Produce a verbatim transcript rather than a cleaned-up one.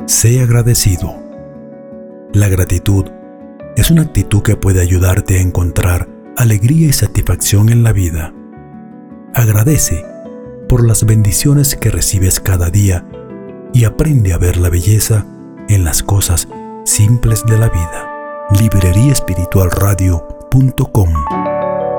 Sé agradecido. La gratitud es una actitud que puede ayudarte a encontrar alegría y satisfacción en la vida. Agradece por las bendiciones que recibes cada día y aprende a ver la belleza en las cosas simples de la vida. librería espiritual radio punto com